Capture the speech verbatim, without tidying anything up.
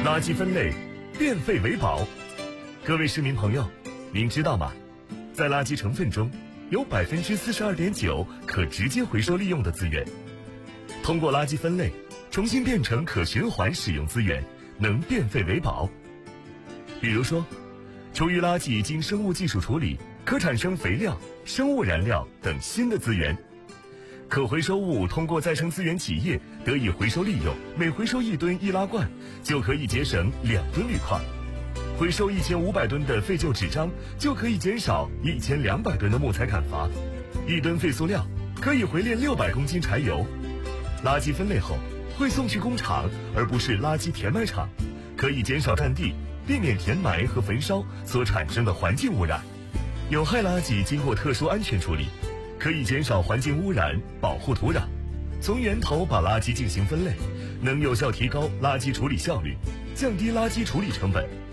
垃圾分类，变废为宝。各位市民朋友，您知道吗？在垃圾成分中，有 百分之四十二点九 可直接回收利用的资源。通过垃圾分类，重新变成可循环使用资源，能变废为宝。比如说，厨余垃圾经生物技术处理，可产生肥料、生物燃料等新的资源。可回收物通过再生资源企业得以回收利用，每回收一吨易拉罐，就可以节省两吨铝矿；回收一千五百吨的废旧纸张，就可以减少一千两百吨的木材砍伐；一吨废塑料可以回炼六百公斤柴油。垃圾分类后会送去工厂，而不是垃圾填埋场，可以减少占地，避免填埋和焚烧所产生的环境污染。有害垃圾经过特殊安全处理，可以减少环境污染，保护土壤。从源头把垃圾进行分类，能有效提高垃圾处理效率，降低垃圾处理成本。